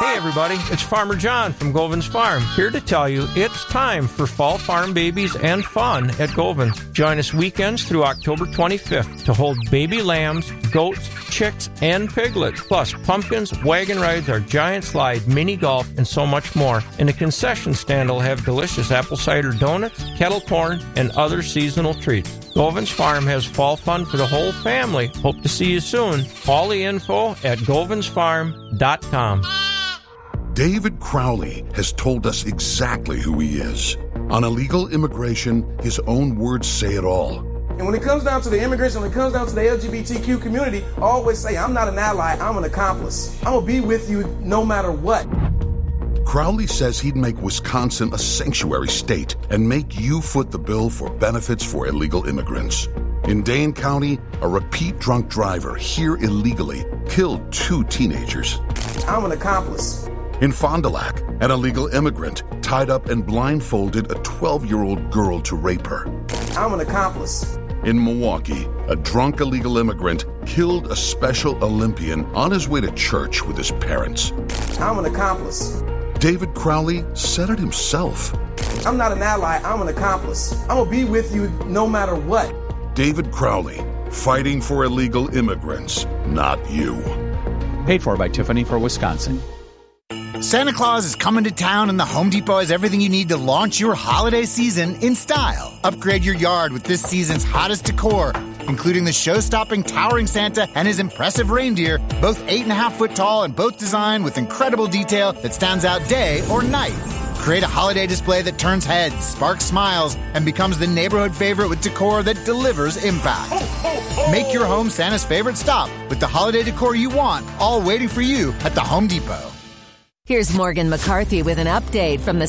Hey everybody, it's Farmer John from Govins Farm, here to tell you it's time for fall farm babies and fun at Govins. Join us weekends through October 25th to hold baby lambs, goats, chicks, and piglets, plus pumpkins, wagon rides, our giant slide, mini golf, and so much more. And the concession stand will have delicious apple cider donuts, kettle corn, and other seasonal treats. Govins Farm has fall fun for the whole family. Hope to see you soon. All the info at govinsfarm.com. David Crowley has told us exactly who he is. On illegal immigration, his own words say it all. And when it comes down to the immigration, when it comes down to the LGBTQ community, I always say, I'm not an ally, I'm an accomplice. I'm going to be with you no matter what. Crowley says he'd make Wisconsin a sanctuary state and make you foot the bill for benefits for illegal immigrants. In Dane County, a repeat drunk driver here illegally killed 2 teenagers. I'm an accomplice. In Fond du Lac, an illegal immigrant tied up and blindfolded a 12-year-old girl to rape her. I'm an accomplice. In Milwaukee, a drunk illegal immigrant killed a Special Olympian on his way to church with his parents. I'm an accomplice. David Crowley said it himself. I'm not an ally, I'm an accomplice. I'm going to be with you no matter what. David Crowley, fighting for illegal immigrants, not you. Paid for by Tiffany for Wisconsin. Santa Claus is coming to town, and the Home Depot has everything you need to launch your holiday season in style. Upgrade your yard with this season's hottest decor, including the show-stopping towering Santa and his impressive reindeer, both 8.5 foot tall and both designed with incredible detail that stands out day or night. Create a holiday display that turns heads, sparks smiles, and becomes the neighborhood favorite with decor that delivers impact. Make your home Santa's favorite stop with the holiday decor you want, all waiting for you at the Home Depot. Here's Morgan McCarthy with an update from the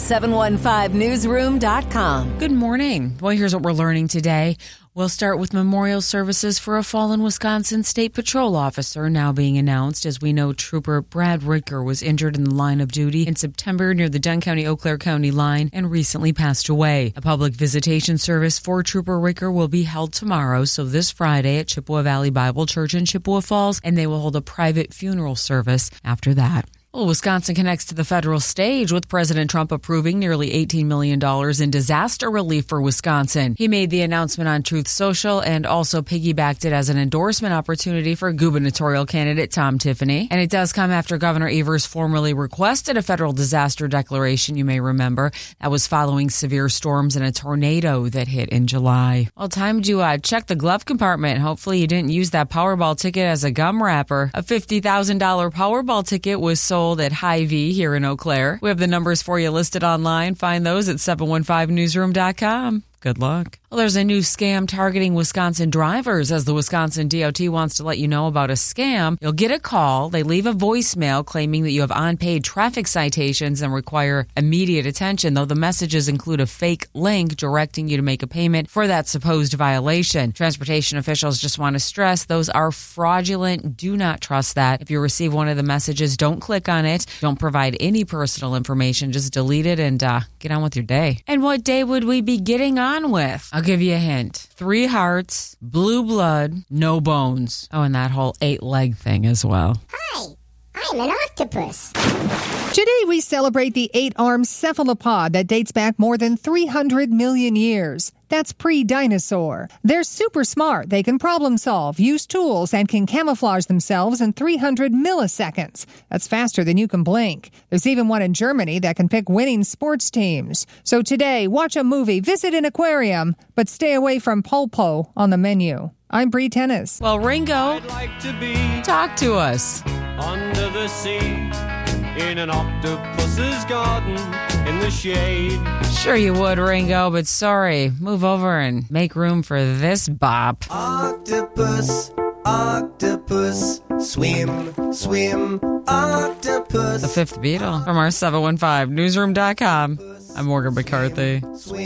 715newsroom.com. Good morning. Well, here's what we're learning today. We'll start with memorial services for a fallen Wisconsin State Patrol officer now being announced. As we know, Trooper Brad Ricker was injured in the line of duty in September near the Dunn County-Eau Claire County line and recently passed away. A public visitation service for Trooper Ricker will be held tomorrow, so this Friday at Chippewa Valley Bible Church in Chippewa Falls, and they will hold a private funeral service after that. Well, Wisconsin connects to the federal stage with President Trump approving nearly $18 million in disaster relief for Wisconsin. He made the announcement on Truth Social and also piggybacked it as an endorsement opportunity for gubernatorial candidate Tom Tiffany. And it does come after Governor Evers formally requested a federal disaster declaration, you may remember. That was following severe storms and a tornado that hit in July. Well, time to check the glove compartment. Hopefully you didn't use that Powerball ticket as a gum wrapper. A $50,000 Powerball ticket was sold at Hy-Vee here in Eau Claire. We have the numbers for you listed online. Find those at 715newsroom.com. Good luck. Well, there's a new scam targeting Wisconsin drivers. As the Wisconsin DOT wants to let you know about a scam, you'll get a call. They leave a voicemail claiming that you have unpaid traffic citations and require immediate attention, though the messages include a fake link directing you to make a payment for that supposed violation. Transportation officials just want to stress those are fraudulent. Do not trust that. If you receive one of the messages, don't click on it. Don't provide any personal information. Just delete it and get on with your day. And what day would we be getting on with? I'll give you a hint. 3 hearts, blue blood, no bones. Oh, and that whole 8-leg thing as well. Hi, I'm an octopus. Today we celebrate the 8-armed cephalopod that dates back more than 300 million years. That's pre-dinosaur. They're super smart. They can problem solve, use tools, and can camouflage themselves in 300 milliseconds. That's faster than you can blink. There's even one in Germany that can pick winning sports teams. So today, watch a movie, visit an aquarium, but stay away from pulpo on the menu. I'm Bree Tennis. Well, Ringo, I'd like to be talk to us. Under the sea, in an octopus's garden, in the shade. Sure you would, Ringo, but sorry. Move over and make room for this bop. Octopus, octopus, swim, swim, octopus. The Fifth Beatle from our 715newsroom.com. I'm Morgan McCarthy.